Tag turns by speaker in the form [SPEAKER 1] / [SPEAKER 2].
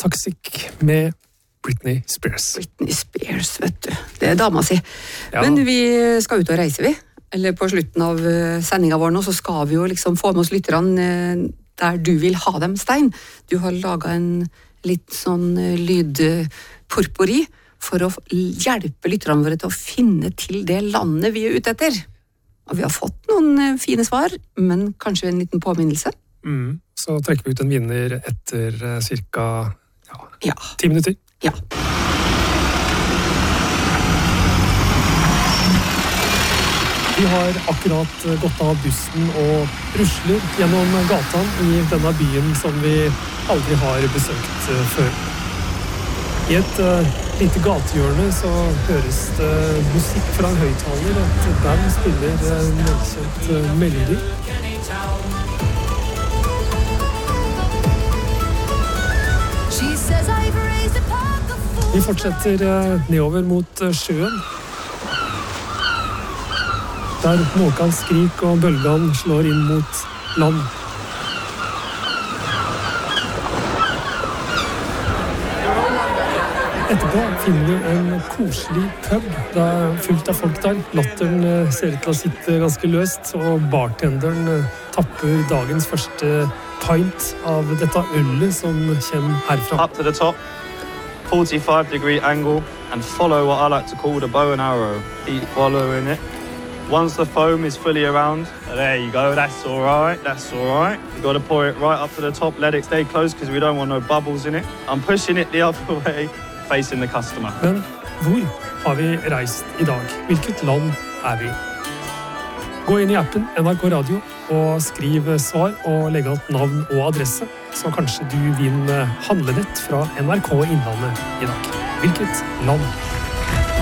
[SPEAKER 1] Toxic med Britney Spears.
[SPEAKER 2] Britney Spears, vet du. Det dama si.
[SPEAKER 1] Ja.
[SPEAKER 2] Men vi skal ut og reise, vi. Eller på slutten av sendingen vår nå, så skal vi jo liksom få med oss lytterne der du vil ha dem, Stein. Du har laget en litt sånn lydporpori for å hjelpe lytterne våre til å finne til det landet vi er ute etter. Og vi har fått noen fine svar, men kanskje en liten påminnelse.
[SPEAKER 1] Så trekker vi ut en vinner etter cirka 10 minutter.
[SPEAKER 2] Ja.
[SPEAKER 1] Vi har akkurat gått av bussen og rusler gjennom gatan i denne byen som vi aldri har besøkt før. I et lite gatehjørne så høres det musikk fra en høyttaler. Et band spiller en velkjent melodi. Vi fortsetter nedover mot sjøen. Der måkans skrik og bølgene slår inn mot land. Etterpå finner vi en koselig pub. Det er fullt av folk der. Latteren ser ut til å sitte ganske løst, og bartenderen tapper dagens første pint av dette ølet som kommer herfra.
[SPEAKER 3] Up to the top, 45-degree angle, and follow what I like to call the bow and arrow. Keep following it. Once the foam is fully around, there you go, that's all right. You've got to pour it right up to the top, let it stay close because we don't want no bubbles in it. I'm pushing it the other way, facing the customer.
[SPEAKER 1] Men hvor har vi reist I dag? Hvilket land er vi? Gå inn I appen NRK Radio og skriv svar og legg alt navn og adresse, så kanskje du vinner handlenett fra NRK Innlandet I dag. Hvilket land